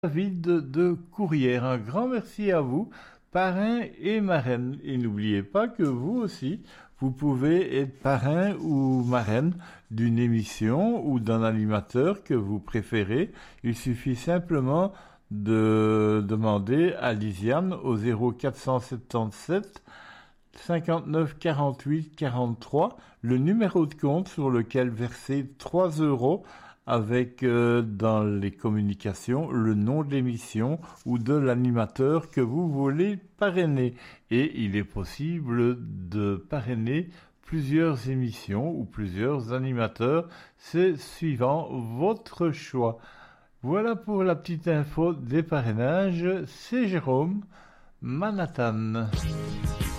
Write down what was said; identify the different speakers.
Speaker 1: David de Courrières. Un grand merci à vous, parrain et marraine. Et n'oubliez pas que vous aussi, vous pouvez être parrain ou marraine d'une émission ou d'un animateur que vous préférez. Il suffit simplement de demander à Lisiane au 0477 59 48 43 le numéro de compte sur lequel verser 3 euros avec dans les communications le nom de l'émission ou de l'animateur que vous voulez parrainer. Et il est possible de parrainer plusieurs émissions ou plusieurs animateurs, c'est suivant votre choix. Voilà pour la petite info des parrainages, c'est Jérôme, Manhattan.